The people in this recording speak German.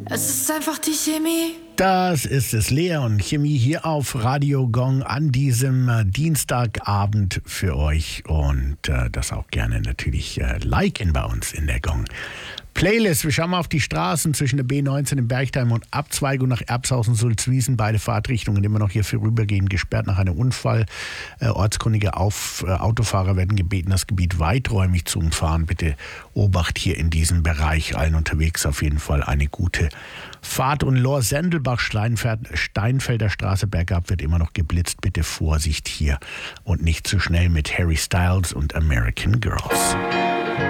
Es ist einfach die Chemie. Das ist es, Lea und Chemie hier auf Radio Gong an diesem Dienstagabend für euch und das auch gerne natürlich liken bei uns in der Gong Playlist. Wir schauen mal auf die Straßen zwischen der B19 in Bergheim und Abzweigung nach Erbshausen-Sulzwiesen. Beide Fahrtrichtungen immer noch hier vorübergehend gesperrt nach einem Unfall. Ortskundige Autofahrer werden gebeten, das Gebiet weiträumig zu umfahren. Bitte Obacht hier in diesem Bereich. Allen unterwegs auf jeden Fall eine gute Fahrt. Und Lohr-Sendelbach-Steinfelder Straße bergab wird immer noch geblitzt. Bitte Vorsicht hier und nicht zu schnell mit Harry Styles und American Girls.